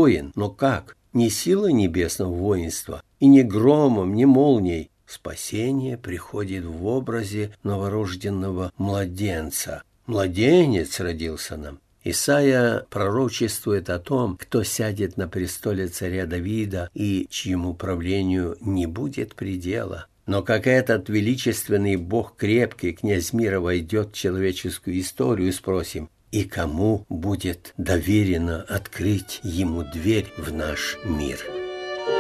воин, но как? Не силой небесного воинства, и не громом, не молнией. Спасение приходит в образе новорожденного младенца. Младенец родился нам. Исайя пророчествует о том, кто сядет на престоле царя Давида и чьему правлению не будет предела. Но как этот величественный Бог крепкий, князь мира, войдет в человеческую историю, спросим, и кому будет доверено открыть ему дверь в наш мир?